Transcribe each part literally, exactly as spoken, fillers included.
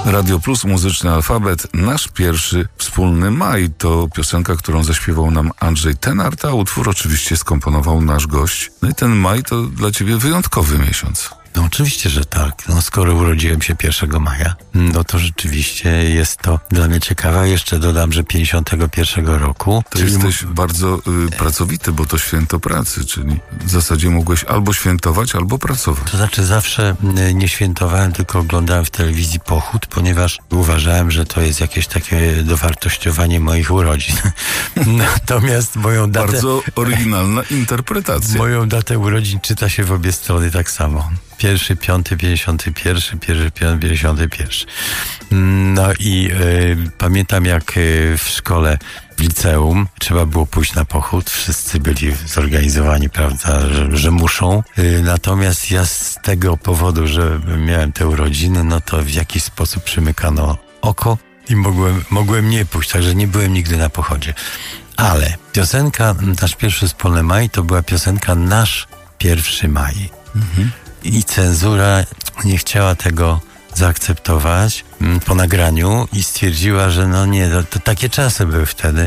Radio Plus, muzyczny alfabet. Nasz pierwszy wspólny maj to piosenka, którą zaśpiewał nam Andrzej Tenart, a utwór oczywiście skomponował nasz gość. No i ten maj to dla ciebie wyjątkowy miesiąc. No oczywiście, że tak. No skoro urodziłem się pierwszego maja, no to rzeczywiście jest to dla mnie ciekawe. Jeszcze dodam, że pięćdziesiątego pierwszego roku. To jesteś m- bardzo y, pracowity, bo to święto pracy, czyli w zasadzie mogłeś albo świętować, albo pracować. To znaczy zawsze y, nie świętowałem, tylko oglądałem w telewizji pochód, ponieważ uważałem, że to jest jakieś takie dowartościowanie moich urodzin. Natomiast moją datę... Bardzo oryginalna interpretacja. Moją datę urodzin czyta się w obie strony tak samo. Pierwszy, piąty, pięćdziesiąty pierwszy, pierwszy, piąty, pięćdziesiąty pierwszy. No i y, pamiętam, jak y, w szkole, w liceum trzeba było pójść na pochód. Wszyscy byli zorganizowani, prawda, że, że muszą. Y, natomiast ja z tego powodu, że miałem te urodziny, no to w jakiś sposób przymykano oko i mogłem, mogłem nie pójść, także nie byłem nigdy na pochodzie. Ale piosenka, nasz pierwszy wspólny maj, to była piosenka Nasz pierwszy maj. Mhm. I cenzura nie chciała tego zaakceptować po nagraniu i stwierdziła, że no nie, to, to takie czasy były wtedy.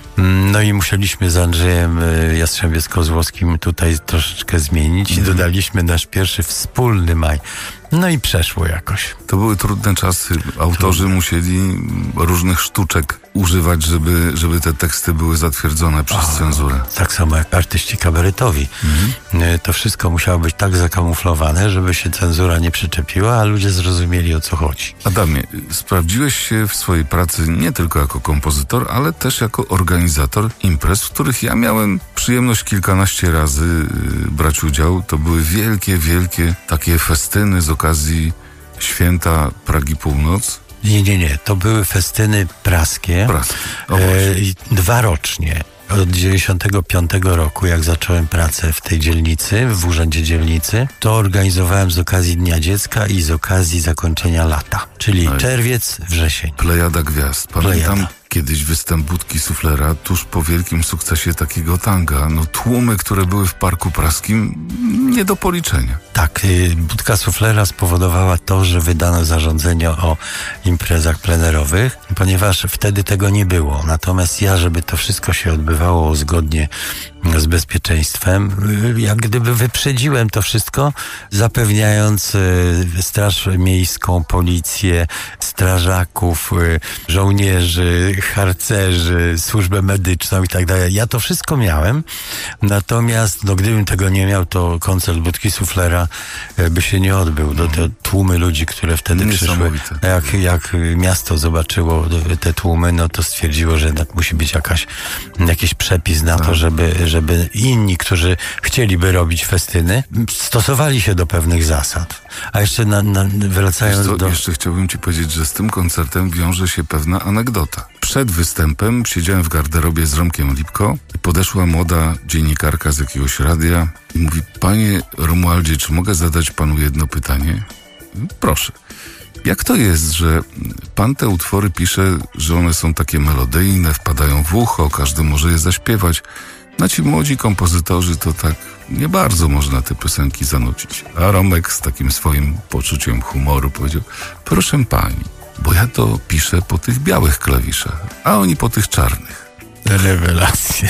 No i musieliśmy z Andrzejem Jastrzębie-Kozłowskim tutaj troszeczkę zmienić i dodaliśmy nasz pierwszy wspólny maj. No i przeszło jakoś. To były trudne czasy. Autorzy Trudne. musieli różnych sztuczek używać, żeby, żeby te teksty były zatwierdzone przez o, cenzurę. Tak samo jak artyści kabaretowi. Mhm. To wszystko musiało być tak zakamuflowane, żeby się cenzura nie przyczepiła, a ludzie zrozumieli, o co chodzi. Adamie, sprawdziłeś się w swojej pracy nie tylko jako kompozytor, ale też jako organizator imprez, w których ja miałem przyjemność kilkanaście razy brać udział. To były wielkie, wielkie takie festyny z okazji święta Pragi Północ. Nie, nie, nie. To były festyny praskie. Praskie. O, e, dwa rocznie. Od dziewięćdziesiątego piątego roku, jak zacząłem pracę w tej dzielnicy, w urzędzie dzielnicy, to organizowałem z okazji Dnia Dziecka i z okazji zakończenia lata. Czyli no czerwiec, wrzesień. Plejada gwiazd. Pamiętam Plejada. Kiedyś występ Budki Suflera tuż po wielkim sukcesie takiego tanga. No tłumy, które były w Parku Praskim, nie do policzenia. Tak, y, Budka Suflera spowodowała to, że wydano zarządzenie o imprezach plenerowych, ponieważ wtedy tego nie było. Natomiast ja, żeby to wszystko się odbywało zgodnie z bezpieczeństwem, y, jak gdyby wyprzedziłem to wszystko, zapewniając y, Straż Miejską, policję, strażaków, y, żołnierzy, harcerzy, służbę medyczną i tak dalej. Ja to wszystko miałem, natomiast no, gdybym tego nie miał, to koncert Budki Suflera by się nie odbył. Do te tłumy ludzi, które wtedy przyszły. Jak, jak miasto zobaczyło te tłumy, no to stwierdziło, że jednak musi być jakaś, jakiś przepis na to, żeby, żeby inni, którzy chcieliby robić festyny, stosowali się do pewnych zasad. A jeszcze na, na, wracając co, do... Jeszcze chciałbym ci powiedzieć, że z tym koncertem wiąże się pewna anegdota. Przed występem siedziałem w garderobie z Romkiem Lipko i podeszła młoda dziennikarka z jakiegoś radia i mówi: panie Romualdzie, czy mogę zadać panu jedno pytanie? Proszę. Jak to jest, że pan te utwory pisze, że one są takie melodyjne, wpadają w ucho, każdy może je zaśpiewać, no ci młodzi kompozytorzy to tak nie bardzo można te piosenki zanucić. A Romek z takim swoim poczuciem humoru powiedział: proszę pani, bo ja to piszę po tych białych klawiszach, a oni po tych czarnych. Rewelacje.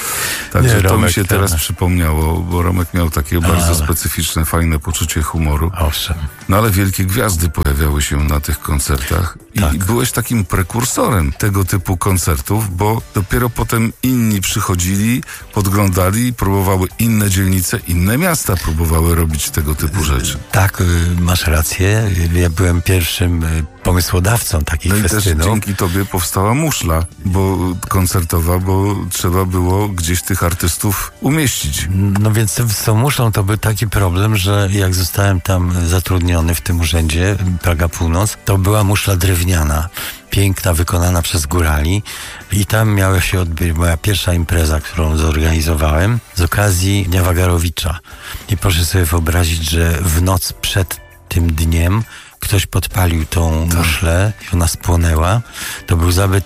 Także nie, to Romek mi się teraz ten... przypomniało, bo Romek miał takie ale... bardzo specyficzne, fajne poczucie humoru. Owszem. No ale wielkie gwiazdy pojawiały się na tych koncertach i tak. byłeś takim prekursorem tego typu koncertów, bo dopiero potem inni przychodzili, podglądali, próbowały inne dzielnice, inne miasta próbowały robić tego typu rzeczy. Tak, masz rację. Ja byłem pierwszym pomysłodawcą takich no festynów. No i też dzięki tobie powstała muszla, bo koncertowa, bo trzeba było gdzieś tych artystów umieścić. No więc z tą muszlą to był taki problem, że jak zostałem tam zatrudniony w tym urzędzie Praga Północ, to była muszla drewniana, piękna, wykonana przez górali i tam miała się odbyć moja pierwsza impreza, którą zorganizowałem z okazji Dnia Wagarowicza. I proszę sobie wyobrazić, że w noc przed tym dniem ktoś podpalił tą muszlę i ona spłonęła. To był zabytek.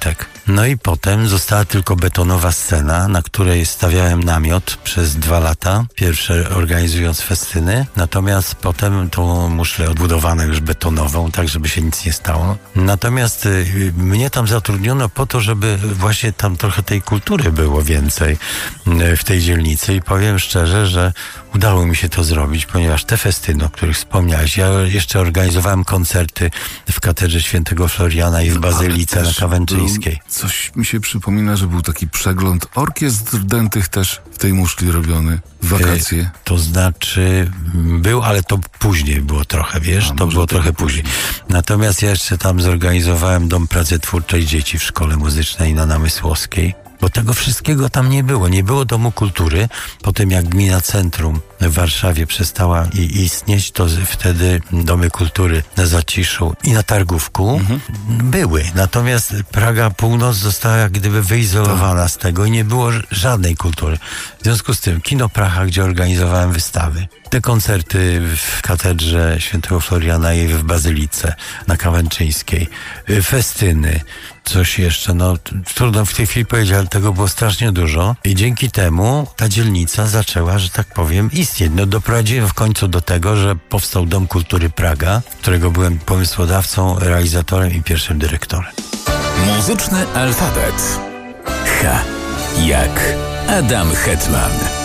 No i potem została tylko betonowa scena, na której stawiałem namiot przez dwa lata, pierwsze organizując festyny, natomiast potem tą muszlę odbudowano już betonową, tak żeby się nic nie stało. Natomiast y, mnie tam zatrudniono po to, żeby właśnie tam trochę tej kultury było więcej y, w tej dzielnicy i powiem szczerze, że udało mi się to zrobić, ponieważ te festyny, o których wspomniałeś, ja jeszcze organizowałem koncerty w katedrze świętego Floriana i w Bazylice na Kawęczyńskiej. Coś mi się przypomina, że był taki przegląd orkiestr dętych też w tej muszli robiony w wakacje. E, to znaczy był, ale to później było trochę, wiesz, A, to było trochę później. później. Natomiast ja jeszcze tam zorganizowałem Dom Pracy Twórczej Dzieci w Szkole Muzycznej na Namysłowskiej. Bo tego wszystkiego tam nie było. Nie było Domu Kultury. Potem jak Gmina Centrum w Warszawie przestała i istnieć, to wtedy Domy Kultury na Zaciszu i na Targówku mhm. były. Natomiast Praga Północ została jak gdyby wyizolowana tak. z tego i nie było żadnej kultury. W związku z tym Kino Praha, gdzie organizowałem wystawy, te koncerty w katedrze świętego Floriana i w Bazylice na Kawęczyńskiej, festyny, coś jeszcze, no trudno w tej chwili powiedzieć, ale tego było strasznie dużo i dzięki temu ta dzielnica zaczęła, że tak powiem, istnieć. No doprowadziłem w końcu do tego, że powstał Dom Kultury Praga, którego byłem pomysłodawcą, realizatorem i pierwszym dyrektorem. Muzyczny alfabet. H jak Adam Hetman.